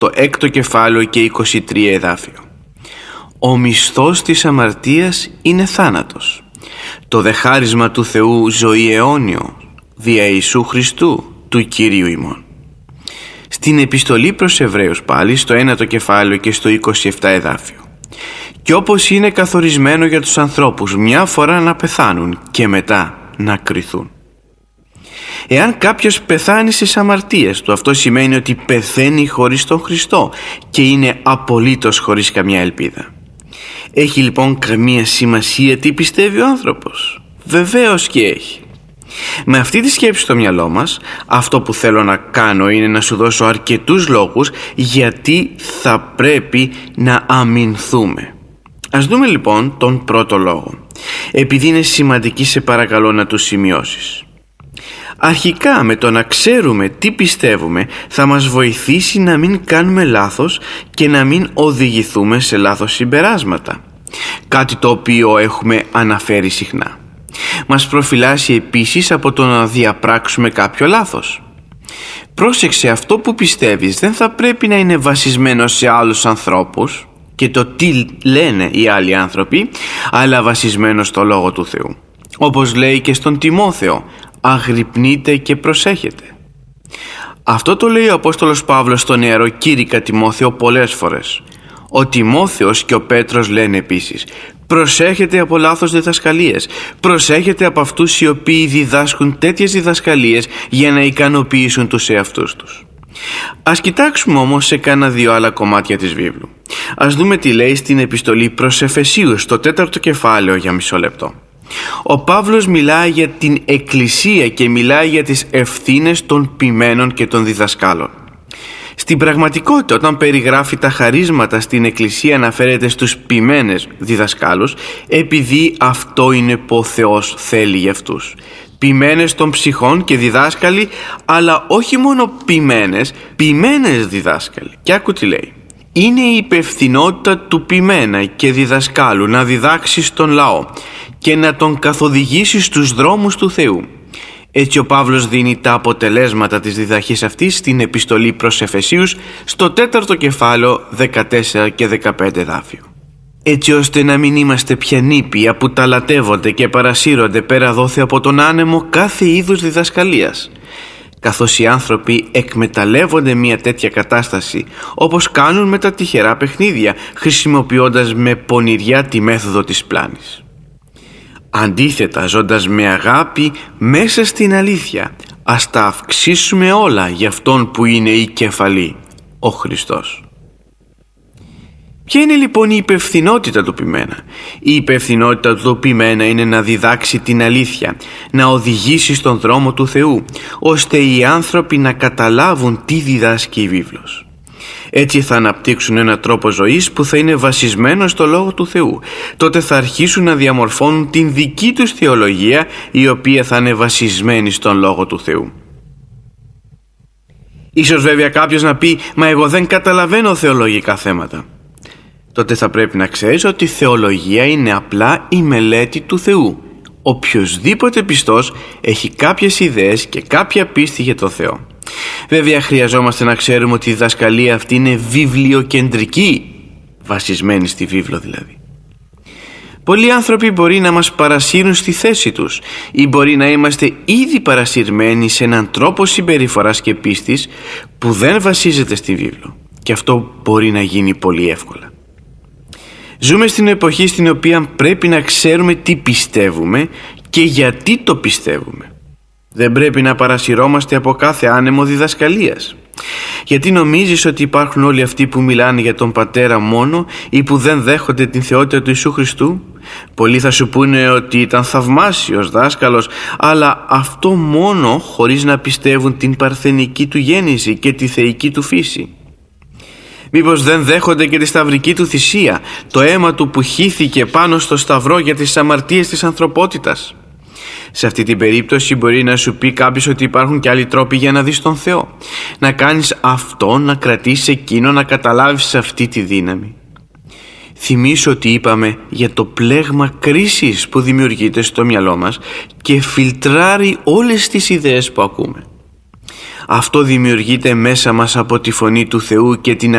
το 6ο κεφάλαιο και 23 εδάφιο. Ο μισθός της αμαρτίας είναι θάνατος. Το δε χάρισμα του Θεού ζωή αιώνιο, δια Ιησού Χριστού, του Κύριου ημών. Στην επιστολή προς Εβραίους πάλι, στο 1ο κεφάλαιο και στο 27 εδάφιο. Και όπως είναι καθορισμένο για τους ανθρώπους μια φορά να πεθάνουν και μετά να κριθούν. Εάν κάποιος πεθάνει στις αμαρτίες του, αυτό σημαίνει ότι πεθαίνει χωρίς τον Χριστό και είναι απολύτως χωρίς καμιά ελπίδα. Έχει λοιπόν καμία σημασία τι πιστεύει ο άνθρωπος? Βεβαίως και έχει. Με αυτή τη σκέψη στο μυαλό μας, αυτό που θέλω να κάνω είναι να σου δώσω αρκετούς λόγους γιατί θα πρέπει να αμυνθούμε. Ας δούμε λοιπόν τον πρώτο λόγο. Επειδή είναι σημαντική, σε παρακαλώ να τους σημειώσεις. Αρχικά, με το να ξέρουμε τι πιστεύουμε θα μας βοηθήσει να μην κάνουμε λάθος και να μην οδηγηθούμε σε λάθος συμπεράσματα. Κάτι το οποίο έχουμε αναφέρει συχνά. Μας προφυλάσσει επίσης από το να διαπράξουμε κάποιο λάθος. Πρόσεξε, αυτό που πιστεύεις δεν θα πρέπει να είναι βασισμένο σε άλλους ανθρώπους και το τι λένε οι άλλοι άνθρωποι, αλλά βασισμένο στο Λόγο του Θεού. Όπως λέει και στον Τιμόθεο, αγρυπνείτε και προσέχετε. Αυτό το λέει ο Απόστολος Παύλος στον νεαρό κήρυκα Τιμόθεο πολλές φορές. Ο Τιμόθεος και ο Πέτρος λένε επίσης, προσέχετε από λάθος διδασκαλίες, προσέχετε από αυτούς οι οποίοι διδάσκουν τέτοιες διδασκαλίες για να ικανοποιήσουν τους εαυτούς τους. Ας κοιτάξουμε όμως σε κάνα δύο άλλα κομμάτια της βίβλου. Ας δούμε τι λέει στην επιστολή προς Εφεσίους, στο 4ο κεφάλαιο, για μισό λεπτό. Ο Παύλος μιλάει για την Εκκλησία και μιλάει για τις ευθύνες των ποιμένων και των διδασκάλων. Στην πραγματικότητα, όταν περιγράφει τα χαρίσματα στην Εκκλησία, αναφέρεται στους ποιμένες διδασκάλους, επειδή αυτό είναι που ο Θεός θέλει για αυτούς. Ποιμένες των ψυχών και διδάσκαλοι, αλλά όχι μόνο ποιμένες διδάσκαλοι. Και άκου τι λέει. Είναι η υπευθυνότητα του ποιμένα και διδασκάλου να διδάξει στον λαό και να τον καθοδηγήσει στους δρόμους του Θεού. Έτσι ο Παύλος δίνει τα αποτελέσματα της διδαχής αυτής στην επιστολή προς Εφεσίους στο 4ο κεφάλαιο 14 και 15 εδάφιο. Έτσι ώστε να μην είμαστε πια νήπια που ταλατεύονται και παρασύρονται πέρα δόθε από τον άνεμο κάθε είδους διδασκαλίας. Καθώς οι άνθρωποι εκμεταλλεύονται μια τέτοια κατάσταση, όπως κάνουν με τα τυχερά παιχνίδια, χρησιμοποιώντας με πονηριά τη μέθοδο της πλάνης. Αντίθετα, ζώντας με αγάπη μέσα στην αλήθεια, ας τα αυξήσουμε όλα για Αυτόν που είναι η κεφαλή, ο Χριστός. Ποια είναι λοιπόν η υπευθυνότητα του ποιμένα? Η υπευθυνότητα του ποιμένα είναι να διδάξει την αλήθεια, να οδηγήσει στον δρόμο του Θεού, ώστε οι άνθρωποι να καταλάβουν τι διδάσκει η βίβλος. Έτσι θα αναπτύξουν έναν τρόπο ζωής που θα είναι βασισμένο στο Λόγο του Θεού. Τότε θα αρχίσουν να διαμορφώνουν την δική τους θεολογία, η οποία θα είναι βασισμένη στον Λόγο του Θεού. Ίσως βέβαια κάποιος να πει, μα εγώ δεν καταλαβαίνω θεολογικά θέματα. Τότε θα πρέπει να ξέρεις ότι η θεολογία είναι απλά η μελέτη του Θεού. Οποιοσδήποτε πιστός έχει κάποιες ιδέες και κάποια πίστη για το Θεό. Βέβαια χρειαζόμαστε να ξέρουμε ότι η διδασκαλία αυτή είναι βιβλιοκεντρική, βασισμένη στη βίβλο δηλαδή. Πολλοί άνθρωποι μπορεί να μας παρασύρουν στη θέση τους ή μπορεί να είμαστε ήδη παρασυρμένοι σε έναν τρόπο συμπεριφοράς και πίστης που δεν βασίζεται στη βίβλο, και αυτό μπορεί να γίνει πολύ εύκολα. Ζούμε στην εποχή στην οποία πρέπει να ξέρουμε τι πιστεύουμε και γιατί το πιστεύουμε. Δεν πρέπει να παρασυρώμαστε από κάθε άνεμο διδασκαλίας. Γιατί νομίζεις ότι υπάρχουν όλοι αυτοί που μιλάνε για τον Πατέρα μόνο ή που δεν δέχονται την θεότητα του Ιησού Χριστού? Πολλοί θα σου πούνε ότι ήταν θαυμάσιος δάσκαλος, αλλά αυτό μόνο χωρίς να πιστεύουν την παρθενική του γέννηση και τη θεϊκή του φύση. Μήπως δεν δέχονται και τη σταυρική του θυσία, το αίμα του που χύθηκε πάνω στο σταυρό για τις αμαρτίες της ανθρωπότητας? Σε αυτή την περίπτωση μπορεί να σου πει κάποιος ότι υπάρχουν και άλλοι τρόποι για να δεις τον Θεό. Να κάνεις αυτό, να κρατήσεις εκείνο, να καταλάβεις αυτή τη δύναμη. Θυμήσου ότι είπαμε για το πλέγμα κρίσης που δημιουργείται στο μυαλό μας και φιλτράρει όλες τις ιδέες που ακούμε. Αυτό δημιουργείται μέσα μας από τη φωνή του Θεού και την